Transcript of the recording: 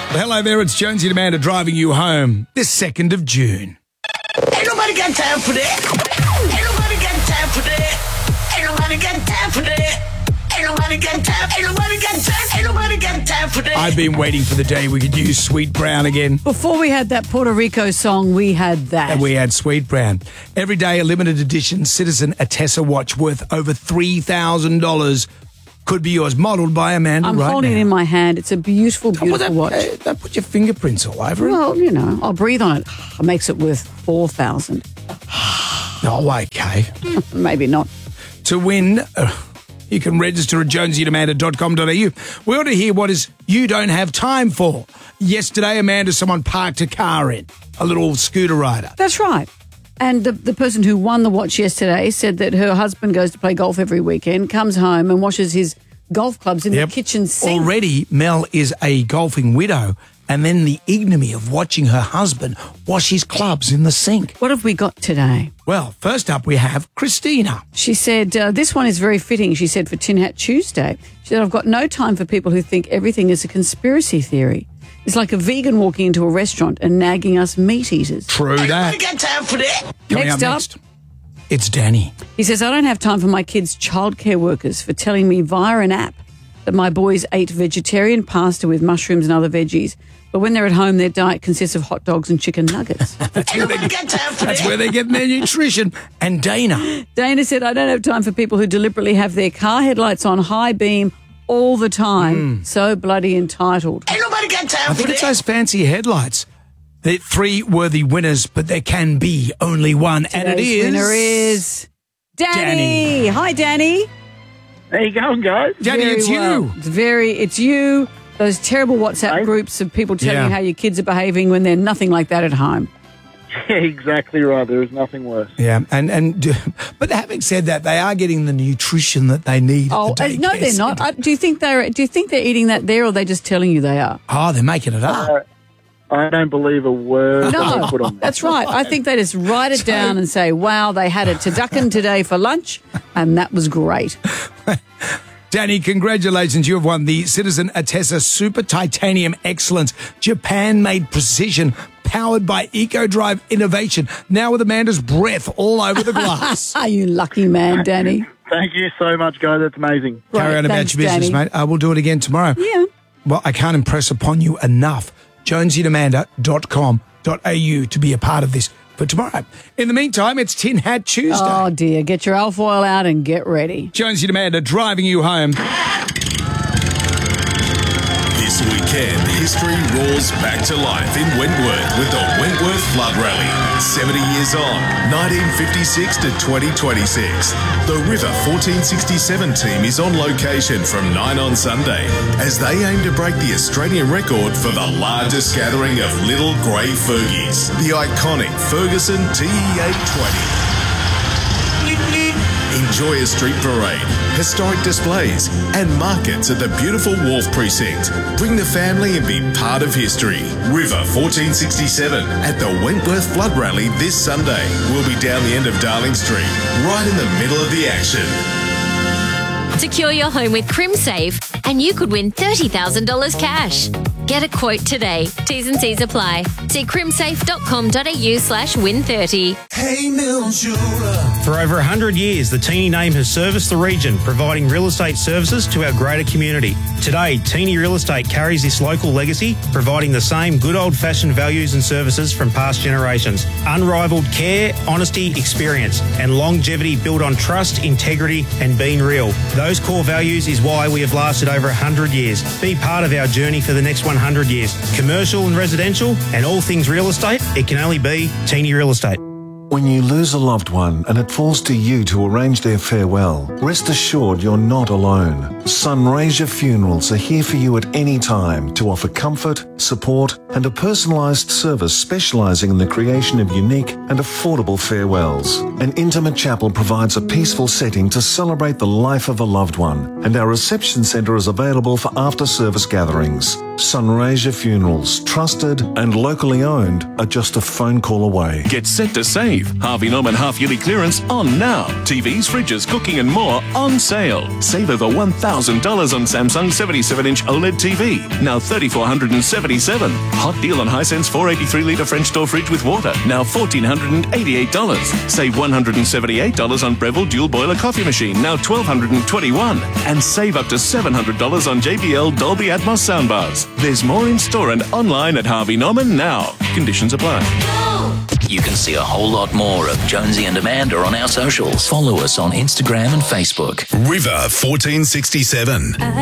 Well, hello there, it's Jonesy and Amanda driving you home this 2nd of June. Ain't nobody got time for that. Ain't nobody got time for that. Ain't nobody got time for that. Ain't nobody got time. Ain't nobody got time. Ain't nobody got time for that. I've been waiting for the day we could use Sweet Brown again. Before we had that Puerto Rico song, we had that. And we had Sweet Brown. Every day, a limited edition Citizen Atessa watch worth over $3,000 could be yours, modelled by Amanda I'm right holding now. it in my hand. It's a beautiful, beautiful watch. Don't put your fingerprints all over it. Well, you know, I'll breathe on it. It makes it worth $4,000. Oh, okay. Maybe not. To win, you can register at jonesyandamanda.com.au. We ought to hear what is you don't have time for. Yesterday, Amanda, someone parked a car in, a little scooter rider. That's right. And the person who won the watch yesterday said that her husband goes to play golf every weekend, comes home and washes his golf clubs in the kitchen sink. Already, Mel is a golfing widow, and then the ignominy of watching her husband wash his clubs in the sink. What have we got today? Well, first up we have Christina. She said, this one is very fitting, she said, for Tin Hat Tuesday. She said, I've got no time for people who think everything is a conspiracy theory. It's like a vegan walking into a restaurant and nagging us meat eaters. True Ain't that. nobody got time for that. Coming Next up, it's Danny. he says, I don't have time for my kids' childcare workers for telling me via an app that my boys ate vegetarian pasta with mushrooms and other veggies. But when they're at home, their diet consists of hot dogs and chicken nuggets. Ain't nobody got time for That's that. where they're getting their nutrition. And Dana. Dana said, I don't have time for people who deliberately have their car headlights on high beam all the time. So bloody entitled. Ain't nobody got time I for think it's that. those fancy headlights. They're 3 worthy winners, but there can be only one. And it Today's is... winner is Danny. Danny. Hi, Danny. How you going, guys? Danny, Very it's well. you. It's you. Those terrible WhatsApp groups of people telling Yeah. you how your kids are behaving when they're nothing like that at home. Yeah, exactly right. There is nothing worse. Yeah, but having said that, they are getting the nutrition that they need. Oh, at the no, daycare they're not. centre. Do you think they're eating that there, or are they just telling you they are? Oh, they're making it up. I don't believe a word that they put No, on. that's right. I think they just write it down and say, wow, they had a turducken today for lunch, and that was great. Danny, congratulations. You have won the Citizen Atessa Super Titanium Excellence Japan-made precision powered by EcoDrive innovation. Now with Amanda's breath all over the glass. Are you lucky man, Danny? Thank you so much, guys. That's amazing. Carry on about thanks, your business, Danny. mate. We'll do it again tomorrow. Yeah. Well, I can't impress upon you enough. jonesyandamanda.com.au to be a part of this for tomorrow. In the meantime, it's Tin Hat Tuesday. Oh, dear. Get your alpha oil out and get ready. Jonesy and Amanda driving you home. This weekend, history roars back to life in Wentworth with the Wentworth Flood Rally. 70 years on, 1956 to 2026. The River 1467 team is on location from 9 on Sunday as they aim to break the Australian record for the largest gathering of little grey Fergies, the iconic Ferguson TE820. Enjoy a street parade, historic displays, and markets at the beautiful Wharf Precinct. Bring the family and be part of history. River 1467 at the Wentworth Flood Rally this Sunday. We'll be down the end of Darling Street, right in the middle of the action. Secure your home with CrimSafe and you could win $30,000 cash. Get a quote today. T's and C's apply. See crimsafe.com.au/win30. Hey, Mildura. For over 100 years, the Teeny name has serviced the region, providing real estate services to our greater community. Today, Teeny Real Estate carries this local legacy, providing the same good old-fashioned values and services from past generations. Unrivaled care, honesty, experience, and longevity built on trust, integrity, and being real. Those core values is why we have lasted over 100 years. Be part of our journey for the next 100 years. Commercial and residential, and all things real estate, it can only be Teeny Real Estate. When you lose a loved one and it falls to you to arrange their farewell, rest assured you're not alone. Sunraysia Funerals are here for you at any time to offer comfort, support, and a personalised service specialising in the creation of unique and affordable farewells. An intimate chapel provides a peaceful setting to celebrate the life of a loved one, and our reception centre is available for after-service gatherings. Sunraysia Funerals, trusted and locally owned, are just a phone call away. Get set to save. Harvey Norman half-yearly clearance on now. TVs, fridges, cooking and more on sale. Save over $1,000 on Samsung 77-inch OLED TV. Now $3,477. Hot deal on Hisense 483-litre French door fridge with water. Now $1,488. Save $178 on Breville dual boiler coffee machine. Now $1,221. And save up to $700 on JBL Dolby Atmos soundbars. There's more in store and online at Harvey Norman now. Conditions apply. You can see a whole lot more of Jonesy and Amanda on our socials. Follow us on Instagram and Facebook. River 1467.